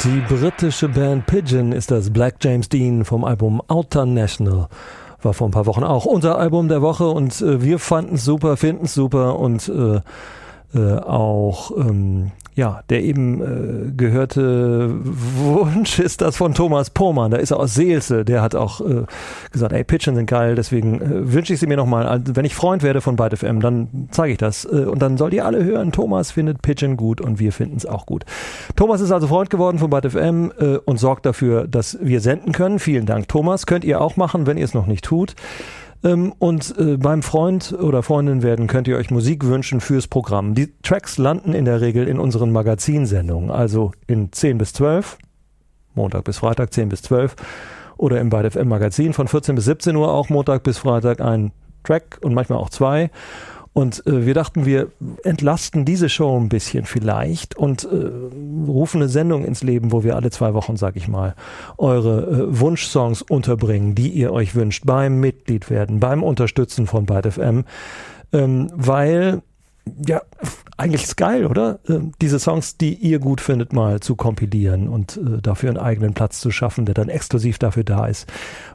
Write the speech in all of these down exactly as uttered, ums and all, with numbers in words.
Die britische Band Pigeon ist das. Black James Dean vom Album Outer National. War vor ein paar Wochen auch unser Album der Woche und äh, wir fanden es super, finden es super und äh, äh, auch ähm, ja, der eben äh, gehörte Wunsch ist das von Thomas Pohlmann, da ist er aus Seelze, der hat auch äh, gesagt, ey, Pigeon sind geil, deswegen äh, wünsche ich sie mir nochmal, also, wenn ich Freund werde von Byte F M, dann zeige ich das äh, und dann sollt ihr alle hören, Thomas findet Pigeon gut und wir finden es auch gut. Thomas ist also Freund geworden von Byte F M äh, und sorgt dafür, dass wir senden können. Vielen Dank, Thomas. Könnt ihr auch machen, wenn ihr es noch nicht tut. Ähm, und äh, beim Freund oder Freundin werden könnt ihr euch Musik wünschen fürs Programm. Die Tracks landen in der Regel in unseren Magazinsendungen, also in zehn bis zwölf, Montag bis Freitag zehn bis zwölf oder im Byte F M Magazin von vierzehn bis siebzehn Uhr auch Montag bis Freitag ein Track und manchmal auch zwei. Und äh, wir dachten, wir entlasten diese Show ein bisschen vielleicht und äh, rufen eine Sendung ins Leben, wo wir alle zwei Wochen, sag ich mal, eure äh, Wunschsongs unterbringen, die ihr euch wünscht, beim Mitglied werden, beim Unterstützen von Byte F M. Ähm, weil, ja, eigentlich ist geil, oder? Äh, diese Songs, die ihr gut findet, mal zu kompilieren und äh, dafür einen eigenen Platz zu schaffen, der dann exklusiv dafür da ist.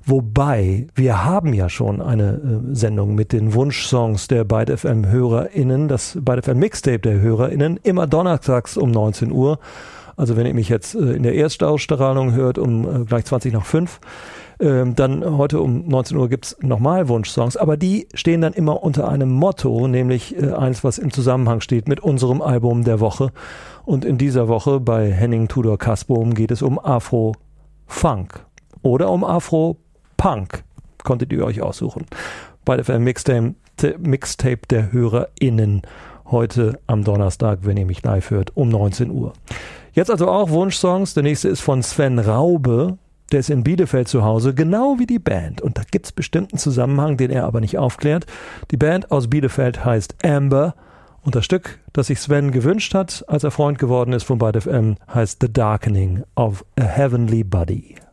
Wobei, wir haben ja schon eine äh, Sendung mit den Wunschsongs der Byte F M-HörerInnen, das Byte F M-Mixtape der HörerInnen, immer donnerstags um neunzehn Uhr. Also wenn ihr mich jetzt äh, in der Erstausstrahlung hört, um äh, gleich zwanzig nach fünf, ähm, dann heute um neunzehn Uhr gibt's nochmal Wunschsongs, aber die stehen dann immer unter einem Motto, nämlich äh, eins, was im Zusammenhang steht mit unserem Album der Woche. Und in dieser Woche bei Henning Tudor Kasbohm geht es um Afro-Funk oder um Afro-Punk. Konntet ihr euch aussuchen. Byte F M Mixtape, Mixtape der HörerInnen heute am Donnerstag, wenn ihr mich live hört, um neunzehn Uhr. Jetzt also auch Wunschsongs. Der nächste ist von Sven Raube. Der ist in Bielefeld zu Hause, genau wie die Band. Und da gibt es bestimmten Zusammenhang, den er aber nicht aufklärt. Die Band aus Bielefeld heißt Amber. Und das Stück, das sich Sven gewünscht hat, als er Freund geworden ist von Byte F M, heißt The Darkening of a Heavenly Body.